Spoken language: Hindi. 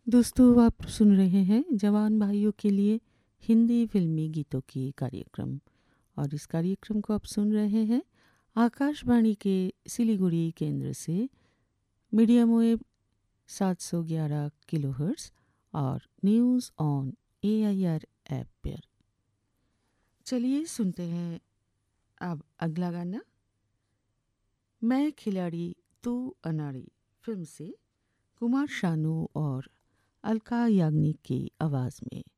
दोस्तों, आप सुन रहे हैं जवान भाइयों के लिए हिंदी फिल्मी गीतों की कार्यक्रम। और इस कार्यक्रम को आप सुन रहे हैं आकाशवाणी के सिलीगुड़ी केंद्र से मीडियम वेव 711 किलोहर्ट्ज़ और न्यूज़ ऑन AIR ऐप पर। चलिए सुनते हैं अब अगला गाना, मैं खिलाड़ी तू अनाड़ी फिल्म से कुमार शानू और अलका याग्निक की आवाज़ में।